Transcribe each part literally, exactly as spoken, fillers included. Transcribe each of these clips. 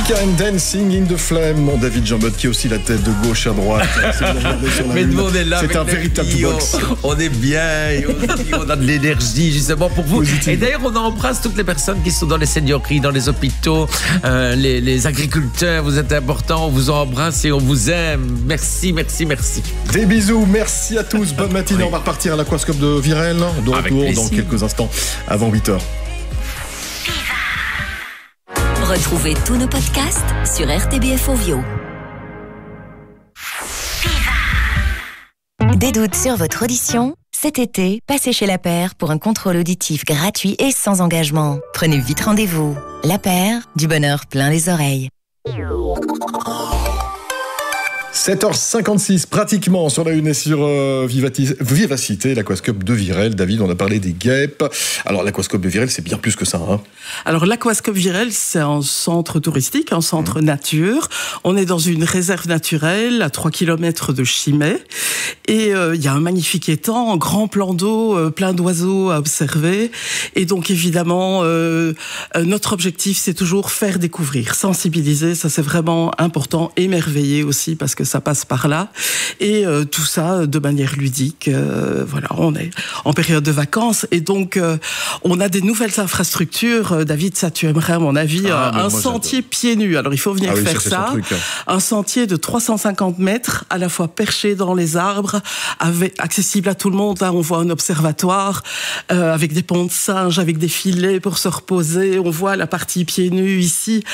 Metallica and Dancing in the Flame. Mon David Jean-Baptiste qui est aussi la tête de gauche à droite. Mais nous on est là. C'est un véritable box. On, on est bien, et on, on a de l'énergie justement pour vous. Positive. Et d'ailleurs on embrasse toutes les personnes qui sont dans les seigneuries, dans les hôpitaux, euh, les, les agriculteurs. Vous êtes importants, on vous embrasse et on vous aime. Merci, merci, merci. Des bisous, merci à tous. Bonne matinée. Oui. On va repartir à l'aquascope de Virel. De retour dans quelques instants avant huit heures. Retrouvez tous nos podcasts sur R T B F Ovio. Des doutes sur votre audition? Cet été, passez chez La Paire pour un contrôle auditif gratuit et sans engagement. Prenez vite rendez-vous. La Paire, du bonheur plein les oreilles. sept heures cinquante-six, pratiquement sur la une et sur euh, Vivati- Vivacité, l'aquascope de Virel. David, on a parlé des guêpes. Alors, l'aquascope de Virel, c'est bien plus que ça. Hein. Alors, l'aquascope Virel, c'est un centre touristique, un centre mmh. nature. On est dans une réserve naturelle à trois kilomètres de Chimay. Et il euh, y a un magnifique étang, un grand plan d'eau, euh, plein d'oiseaux à observer. Et donc, évidemment, euh, notre objectif, c'est toujours faire découvrir, sensibiliser. Ça, c'est vraiment important. Émerveiller aussi, parce que ça passe par là, et euh, tout ça de manière ludique. Euh, voilà, on est en période de vacances, et donc euh, on a des nouvelles infrastructures. David, ça tu aimerais à mon avis, ah, un sentier j'adore. Pieds nus. Alors il faut venir ah oui, faire ça. ça. Truc, hein. Un sentier de trois cent cinquante mètres, à la fois perché dans les arbres, avec, accessible à tout le monde. Là, on voit un observatoire euh, avec des ponts de singes, avec des filets pour se reposer. On voit la partie pieds nus ici,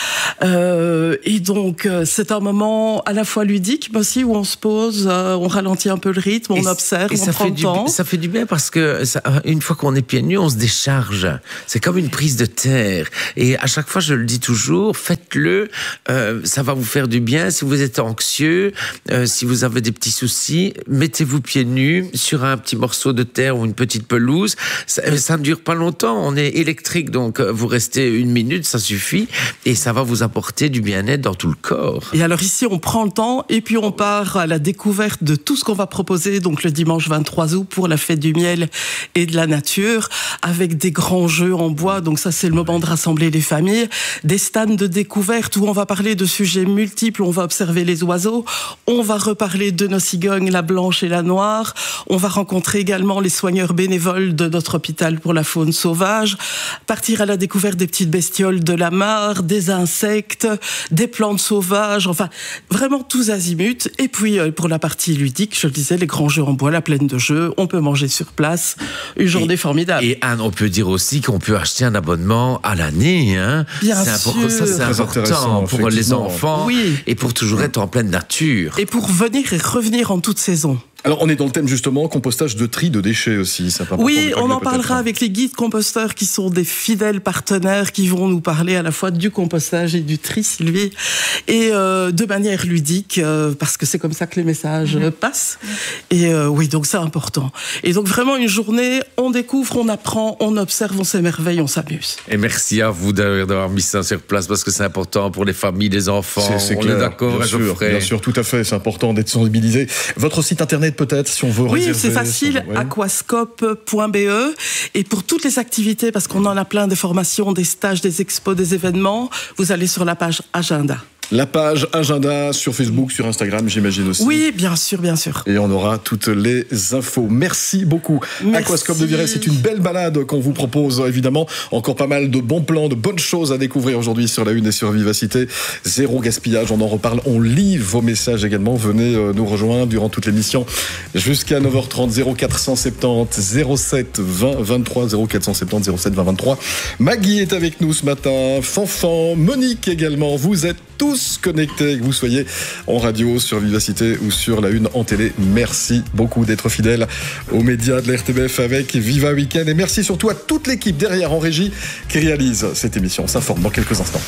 euh, et donc euh, c'est un moment à la fois ludique, mais aussi où on se pose, euh, on ralentit un peu le rythme, on et observe, et on prend le temps. Ça fait du bien parce que ça, une fois qu'on est pieds nus, on se décharge. C'est comme une prise de terre. Et à chaque fois, je le dis toujours, faites-le. Euh, ça va vous faire du bien. Si vous êtes anxieux, euh, si vous avez des petits soucis, mettez-vous pieds nus sur un petit morceau de terre ou une petite pelouse. Ça, ça ne dure pas longtemps. On est électrique, donc vous restez une minute, ça suffit. Et ça va vous apporter du bien-être dans tout le corps. Et alors ici, on prend le temps et puis on part à la découverte de tout ce qu'on va proposer donc le dimanche vingt-trois août pour la fête du miel et de la nature, avec des grands jeux en bois. Donc ça, c'est le moment de rassembler les familles. Des stands de découverte où on va parler de sujets multiples. On va observer les oiseaux. On va reparler de nos cigognes, la blanche et la noire. On va rencontrer également les soigneurs bénévoles de notre hôpital pour la faune sauvage. Partir à la découverte des petites bestioles de la mare, des insectes, des plantes sauvages. Enfin, vraiment tous azimuts. Et puis, pour la partie ludique, je le disais, les grands jeux en bois, la plaine de jeux, on peut manger sur place. Une journée et, formidable. Et Anne, on peut dire aussi qu'on peut acheter un abonnement à l'année. Hein. Bien c'est sûr. Important, ça, c'est Très important pour les enfants oui. et pour toujours être en pleine nature. Et pour venir et revenir en toute saison. Alors, on est dans le thème justement compostage de tri de déchets aussi. Ça oui, on en parlera avec les guides composteurs qui sont des fidèles partenaires qui vont nous parler à la fois du compostage et du tri, Sylvie, et euh, de manière ludique, euh, parce que c'est comme ça que les messages mmh. passent. Et euh, oui, donc c'est important. Et donc vraiment une journée, on découvre, on apprend, on observe, on s'émerveille, on s'amuse. Et merci à vous d'avoir mis ça sur place, parce que c'est important pour les familles, les enfants. C'est, c'est on clair, est d'accord, bien sûr, bien sûr, tout à fait. C'est important d'être sensibilisé. Votre site internet peut-être, si on veut oui, réserver. Oui, c'est facile, ouais. aquascope point b e. Et pour toutes les activités, parce qu'on en a plein, des formations, des stages, des expos, des événements, vous allez sur la page agenda. La page agenda sur Facebook, sur Instagram, j'imagine aussi. Oui, bien sûr, bien sûr. Et on aura toutes les infos. Merci beaucoup. Merci. Aquascope de Virel, c'est une belle balade qu'on vous propose, évidemment. Encore pas mal de bons plans, de bonnes choses à découvrir aujourd'hui sur la une et sur Vivacité. Zéro gaspillage, on en reparle. On lit vos messages également. Venez nous rejoindre durant toute l'émission jusqu'à neuf heures trente. zéro quatre cent soixante-dix zéro sept vingt vingt-trois zéro quatre cent soixante-dix zéro sept vingt vingt-trois. Maggie est avec nous ce matin. Fanfan, Monique également. Vous êtes tous connectés, que vous soyez en radio, sur Vivacité ou sur la une en télé. Merci beaucoup d'être fidèles aux médias de la R T B F avec Viva Weekend. Et merci surtout à toute l'équipe derrière en régie qui réalise cette émission. On s'informe dans quelques instants.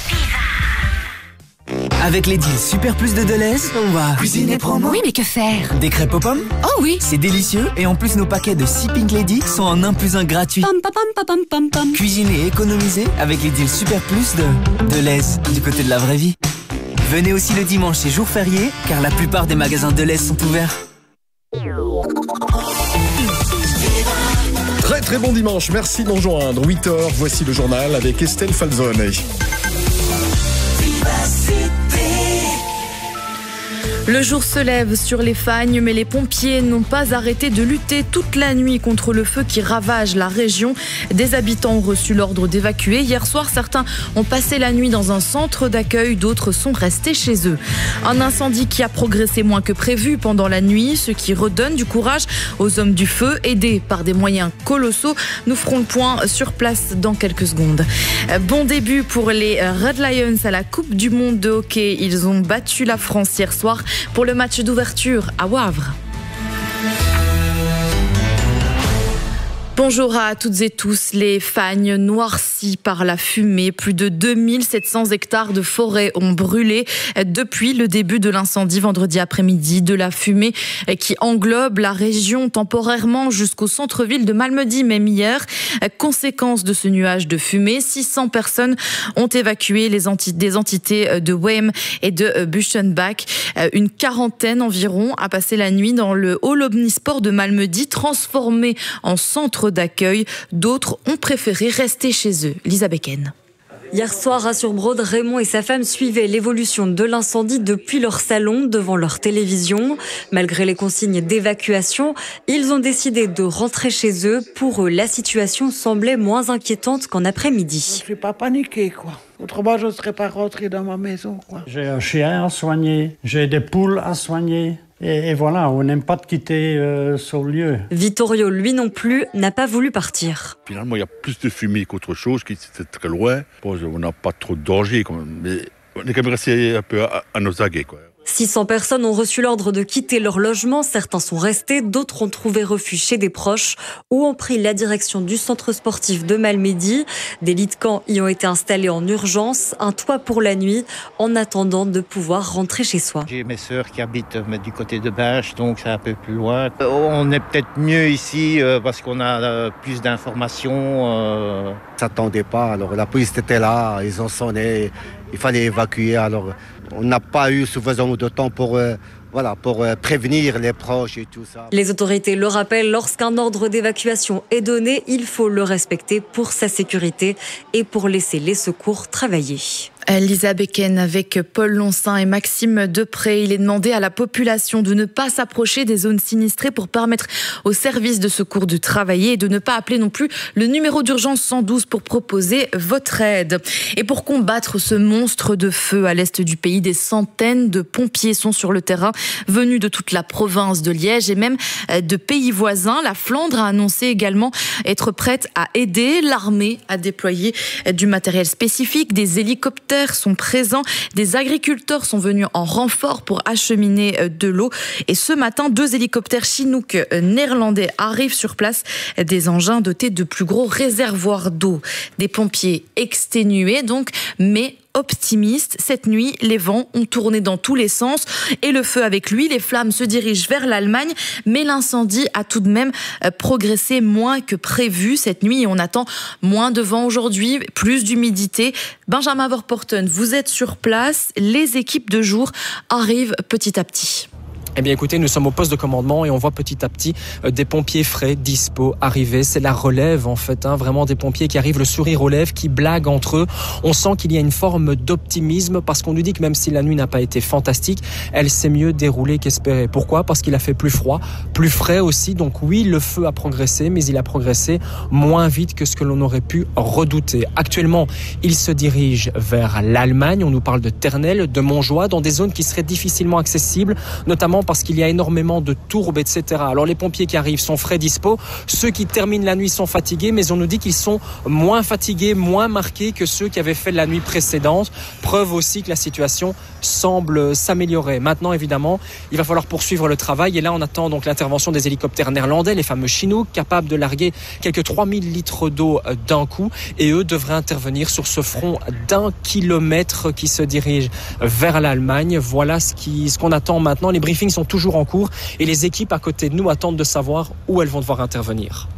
Avec les deals Super Plus de Deleuze, on va cuisiner promo. Oui, mais que faire? Des crêpes aux pommes. Oh oui. C'est délicieux. Et en plus, nos paquets de six Pink Lady sont en un plus un gratuit. Pam, pam, pam, pam, pam, pam. Cuisiner et économiser avec les deals Super Plus de Deleuze, du côté de la vraie vie. Venez aussi le dimanche et jour férié, car la plupart des magasins Deleuze sont ouverts. Très très bon dimanche, merci de nous rejoindre. huit heures, voici le journal avec Estelle Falzone. Le jour se lève sur les Fagnes, mais les pompiers n'ont pas arrêté de lutter toute la nuit contre le feu qui ravage la région. Des habitants ont reçu l'ordre d'évacuer. Hier soir, certains ont passé la nuit dans un centre d'accueil, d'autres sont restés chez eux. Un incendie qui a progressé moins que prévu pendant la nuit, ce qui redonne du courage aux hommes du feu, aidés par des moyens colossaux. Nous ferons le point sur place dans quelques secondes. Bon début pour les Red Lions à la Coupe du Monde de hockey. Ils ont battu la France hier soir pour le match d'ouverture à Wavre. Bonjour à toutes et tous. Les Fagnes noircies par la fumée. Plus de deux mille sept cents hectares de forêt ont brûlé depuis le début de l'incendie vendredi après-midi. De la fumée qui englobe la région temporairement jusqu'au centre-ville de Malmedy, même hier. Conséquence de ce nuage de fumée, six cents personnes ont évacué les enti- des entités de Wem et de Buchenbach. Une quarantaine environ a passé la nuit dans le hall omnisport de Malmedy, transformé en centre d'accueil. D'autres ont préféré rester chez eux. Lisa Becken. Hier soir à Surbrode, Raymond et sa femme suivaient l'évolution de l'incendie depuis leur salon devant leur télévision. Malgré les consignes d'évacuation, ils ont décidé de rentrer chez eux. Pour eux, la situation semblait moins inquiétante qu'en après-midi. Je ne suis pas paniquée, quoi. Autrement, je ne serais pas rentrée dans ma maison, quoi. J'ai un chien à soigner, j'ai des poules à soigner. Et, et voilà, on n'aime pas de quitter euh, ce lieu. Vittorio, lui non plus, n'a pas voulu partir. Finalement, il y a plus de fumée qu'autre chose, qui était très loin. Bon, on n'a pas trop de danger, quand même, mais on est quand même resté un peu à, à nos aguets, quoi. six cents personnes ont reçu l'ordre de quitter leur logement. Certains sont restés, d'autres ont trouvé refuge chez des proches ou ont pris la direction du centre sportif de Malmedy. Des lits de camp y ont été installés en urgence, un toit pour la nuit, en attendant de pouvoir rentrer chez soi. J'ai mes sœurs qui habitent du côté de Binche, donc c'est un peu plus loin. On est peut-être mieux ici parce qu'on a plus d'informations. On ne s'attendait pas, alors la police était là, ils ont sonné, il fallait évacuer, alors on n'a pas eu suffisamment de temps pour, euh, voilà, pour euh, prévenir les proches et tout ça. Les autorités le rappellent, lorsqu'un ordre d'évacuation est donné, il faut le respecter pour sa sécurité et pour laisser les secours travailler. Lisa Becken avec Paul Lonsin et Maxime Depré. Il est demandé à la population de ne pas s'approcher des zones sinistrées pour permettre aux services de secours de travailler et de ne pas appeler non plus le numéro d'urgence cent douze pour proposer votre aide. Et pour combattre ce monstre de feu à l'est du pays, des centaines de pompiers sont sur le terrain, venus de toute la province de Liège et même de pays voisins. La Flandre a annoncé également être prête à aider. L'armée a déployé du matériel spécifique, des hélicoptères sont présents. Des agriculteurs sont venus en renfort pour acheminer de l'eau. Et ce matin, deux hélicoptères Chinook néerlandais arrivent sur place. Des engins dotés de plus gros réservoirs d'eau. Des pompiers exténués donc, mais optimistes. Cette nuit, les vents ont tourné dans tous les sens et le feu avec lui. Les flammes se dirigent vers l'Allemagne, mais l'incendie a tout de même progressé moins que prévu cette nuit et on attend moins de vent aujourd'hui, plus d'humidité. Benjamin Vorporten, vous êtes sur place. Les équipes de jour arrivent petit à petit. Eh bien écoutez, nous sommes au poste de commandement et on voit petit à petit euh, des pompiers frais, dispo, arriver. C'est la relève en fait, hein, vraiment des pompiers qui arrivent, le sourire aux lèvres, qui blaguent entre eux. On sent qu'il y a une forme d'optimisme parce qu'on nous dit que même si la nuit n'a pas été fantastique, elle s'est mieux déroulée qu'espéré. Pourquoi ? Parce qu'il a fait plus froid, plus frais aussi. Donc oui, le feu a progressé, mais il a progressé moins vite que ce que l'on aurait pu redouter. Actuellement, il se dirige vers l'Allemagne. On nous parle de Ternel, de Montjoie, dans des zones qui seraient difficilement accessibles, notamment parce qu'il y a énormément de tourbes, et cetera. Alors les pompiers qui arrivent sont frais dispo. Ceux qui terminent la nuit sont fatigués, mais on nous dit qu'ils sont moins fatigués, moins marqués que ceux qui avaient fait la nuit précédente. Preuve aussi que la situation semble s'améliorer. Maintenant, évidemment, il va falloir poursuivre le travail. Et là, on attend donc l'intervention des hélicoptères néerlandais, les fameux Chinook, capables de larguer quelques trois mille litres d'eau d'un coup. Et eux devraient intervenir sur ce front d'un kilomètre qui se dirige vers l'Allemagne. Voilà ce, qui, ce qu'on attend maintenant. Les briefings sont toujours en cours et les équipes à côté de nous attendent de savoir où elles vont devoir intervenir.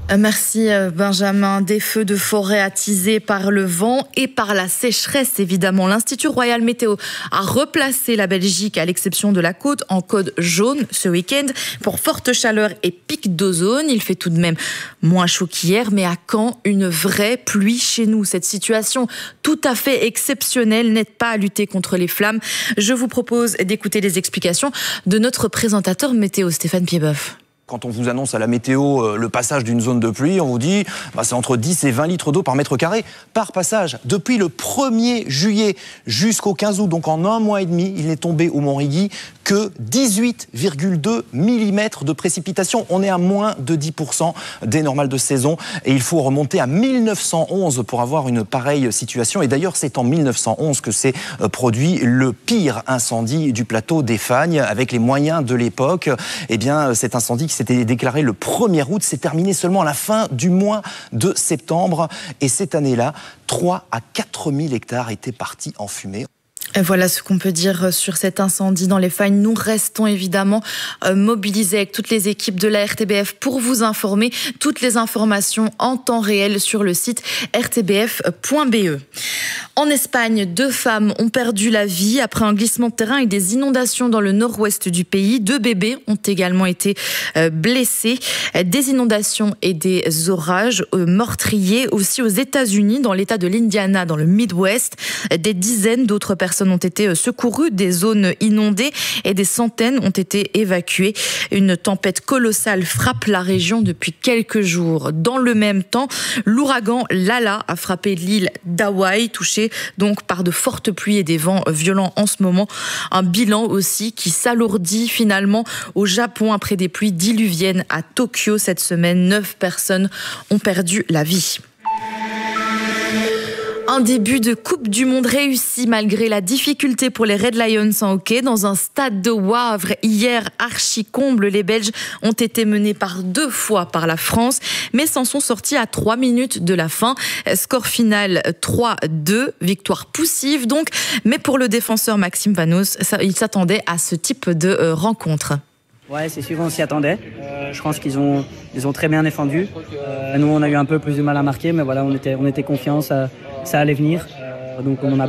Merci Benjamin. Des feux de forêt attisés par le vent et par la sécheresse évidemment. L'Institut Royal Météo a replacé la Belgique, à l'exception de la côte, en code jaune ce week-end pour forte chaleur et pic d'ozone. Il fait tout de même moins chaud qu'hier, mais à quand une vraie pluie chez nous? Cette situation tout à fait exceptionnelle n'aide pas à lutter contre les flammes. Je vous propose d'écouter les explications de notre présentateur météo Stéphane Piedboeuf. Quand on vous annonce à la météo euh, le passage d'une zone de pluie, on vous dit bah, c'est entre dix et vingt litres d'eau par mètre carré par passage. Depuis le premier juillet jusqu'au quinze août, donc en un mois et demi, il n'est tombé au Montrigny que dix-huit virgule deux millimètres de précipitations. On est à moins de dix pour cent des normales de saison et il faut remonter à mille neuf cent onze pour avoir une pareille situation. Et d'ailleurs, c'est en mille neuf cent onze que s'est produit le pire incendie du plateau des Fagnes. Avec les moyens de l'époque, eh bien, cet incendie qui s'était déclaré le premier août s'est terminé seulement à la fin du mois de septembre. Et cette année-là, trois à quatre mille hectares étaient partis en fumée. Voilà ce qu'on peut dire sur cet incendie dans les Fagnes. Nous restons évidemment mobilisés avec toutes les équipes de la R T B F pour vous informer. Toutes les informations en temps réel sur le site r t b f point b e. En Espagne, deux femmes ont perdu la vie après un glissement de terrain et des inondations dans le nord-ouest du pays. Deux bébés ont également été blessés. Des inondations et des orages meurtriers aussi aux États-Unis, dans l'État de l'Indiana, dans le Midwest. Des dizaines d'autres personnes ont été secourues des zones inondées et des centaines ont été évacuées. Une tempête colossale frappe la région depuis quelques jours. Dans le même temps, l'ouragan Lala a frappé l'île d'Hawaï, touchée donc par de fortes pluies et des vents violents en ce moment. Un bilan aussi qui s'alourdit finalement au Japon après des pluies diluviennes à Tokyo cette semaine. Neuf personnes ont perdu la vie. Un début de Coupe du Monde réussi malgré la difficulté pour les Red Lions en hockey. Dans un stade de Wavre, hier, archi comble, les Belges ont été menés par deux fois par la France, mais s'en sont sortis à trois minutes de la fin. Score final trois deux, victoire poussive donc. Mais pour le défenseur Maxime Vanos, il s'attendait à ce type de rencontre. Ouais, c'est sûr, on s'y attendait. Euh, je pense qu'ils ont, ils ont très bien défendu. Euh, nous, on a eu un peu plus de mal à marquer, mais voilà, on était, on était confiants, ça, ça allait venir. Euh, donc on en a